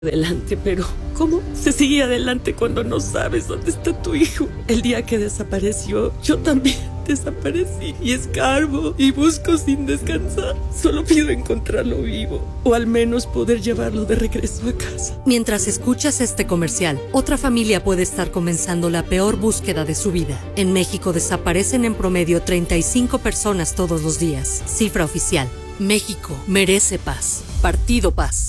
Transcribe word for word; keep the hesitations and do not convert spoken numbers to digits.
adelante, pero ¿cómo se sigue adelante cuando no sabes dónde está tu hijo? El día que desapareció, yo también desaparecí y escarbo y busco sin descansar. Solo pido encontrarlo vivo o al menos poder llevarlo de regreso a casa. Mientras escuchas este comercial, otra familia puede estar comenzando la peor búsqueda de su vida. En México desaparecen en promedio treinta y cinco personas todos los días. Cifra oficial. México merece paz. Partido Paz.